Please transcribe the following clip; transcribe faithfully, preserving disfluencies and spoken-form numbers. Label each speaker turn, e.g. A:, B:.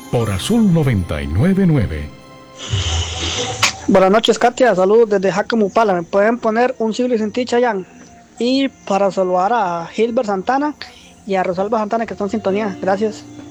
A: por Azul noventa y nueve nueve.
B: Buenas noches, Katia. Saludos desde Jacamupala. ¿Me pueden poner un siglo sin ti, Chayanne? Y para saludar a Gilbert Santana y a Rosalba Santana, que están en sintonía. Gracias.